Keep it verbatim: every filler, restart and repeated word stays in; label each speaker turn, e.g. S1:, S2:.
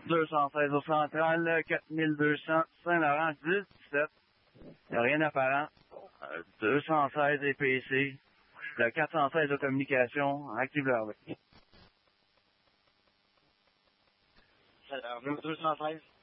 S1: deux cent seize au central, quatre mille deux cents, Saint-Laurent, dix dix-sept. Il n'y a rien d'apparent. Euh, deux cent seize est P C. Le quatre cent seize de communication, active le Harvey.
S2: Alors, deux cent seize.